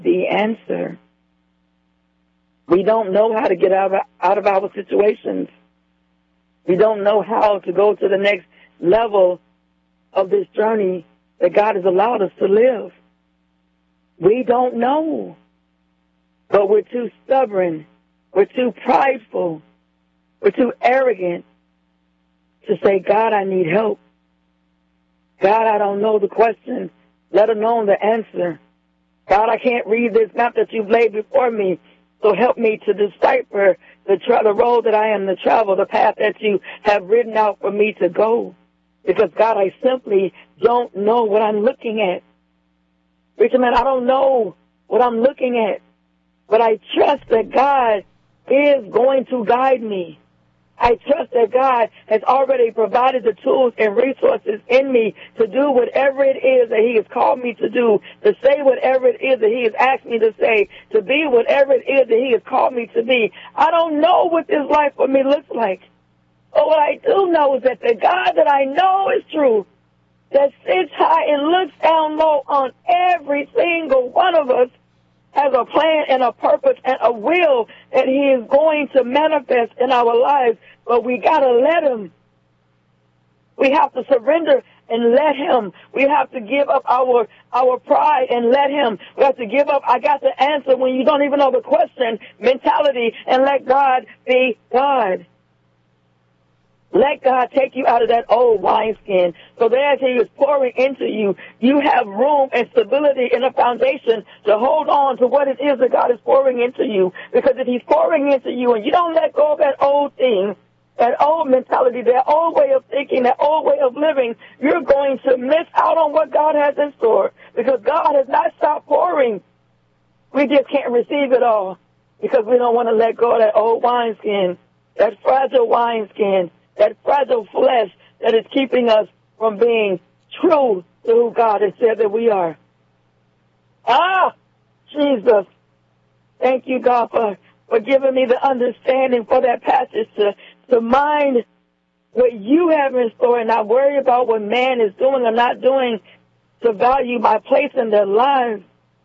the answer. We don't know how to get out of our situations. We don't know how to go to the next level of this journey that God has allowed us to live. We don't know. But we're too stubborn. We're too prideful. We're too arrogant to say, God, I need help. God, I don't know the question, let alone the answer. God, I can't read this map that you've laid before me, so help me to decipher the road that I am to travel, the path that you have written out for me to go. Because, God, I simply don't know what I'm looking at. Preacher man, I don't know what I'm looking at, but I trust that God is going to guide me. I trust that God has already provided the tools and resources in me to do whatever it is that he has called me to do, to say whatever it is that he has asked me to say, to be whatever it is that he has called me to be. I don't know what this life for me looks like. But what I do know is that the God that I know is true, that sits high and looks down low on every single one of us, has a plan and a purpose and a will that he is going to manifest in our lives, but we got to let him. We have to surrender and let him. We have to give up our pride and let him. We have to give up, I got the answer when you don't even know the question mentality, and let God be God. Let God take you out of that old wineskin so that as he is pouring into you, you have room and stability in a foundation to hold on to what it is that God is pouring into you. Because if he's pouring into you and you don't let go of that old thing, that old mentality, that old way of thinking, that old way of living, you're going to miss out on what God has in store. Because God has not stopped pouring. We just can't receive it all because we don't want to let go of that old wineskin, that fragile wineskin, that fragile flesh that is keeping us from being true to who God has said that we are. Jesus. Thank you, God, for giving me the understanding for that passage to mind what you have in store and not worry about what man is doing or not doing, to value my place in their lives.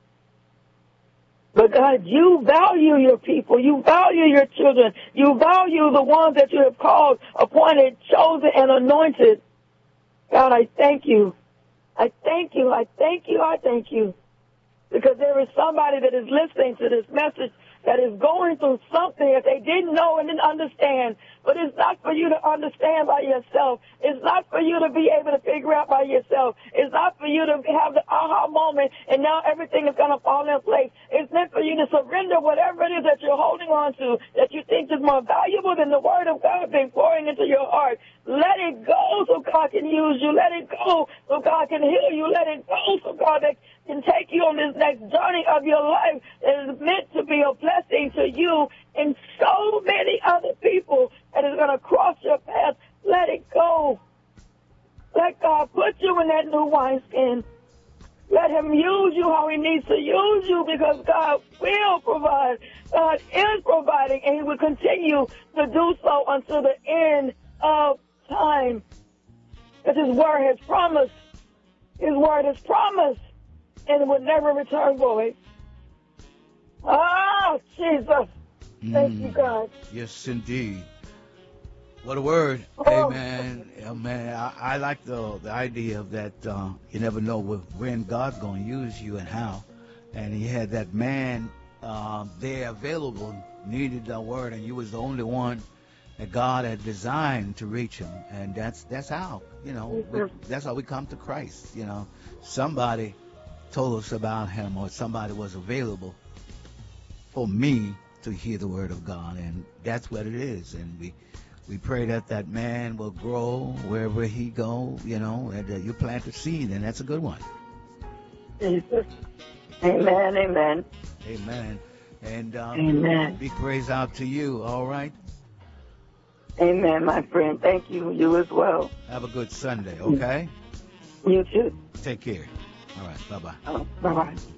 But God, you value your people. You value your children. You value the ones that you have called, appointed, chosen, and anointed. God, I thank you. I thank you. I thank you. I thank you. Because there is somebody that is listening to this message that is going through something that they didn't know and didn't understand. But it's not for you to understand by yourself. It's not for you to be able to figure out by yourself. It's not for you to have the aha moment and now everything is going to fall in place. It's meant for you to surrender whatever it is that you're holding on to that you think is more valuable than the word of God being pouring into your heart. Let it go so God can use you. Let it go so God can heal you. Let it go so God can take you on this next journey of your life that is meant to be a blessing to you and so many other people that is going to cross your path. Let it go. Let God put you in that new wineskin. Let him use you how he needs to use you, because God will provide. God is providing, and he will continue to do so until the end of time. Because his word has promised. His word has promised, and it will never return void. Oh, Jesus. Thank you, God. Yes, indeed. What a word. Oh. Amen. Amen. I like the idea of that you never know when God's going to use you and how. And he had that man there available, needed the word, and you was the only one that God had designed to reach him. And that's how, that's how we come to Christ. Somebody told us about him, or somebody was available for me to hear the word of God, and that's what it is. And we pray that man will grow wherever he go, and that you plant a seed, and that's a good one. Jesus. Amen, amen. Amen. And amen. Big praise out to you, all right? Amen, my friend. Thank you. You as well. Have a good Sunday, okay? You too. Take care. All right, bye-bye. Oh, bye-bye.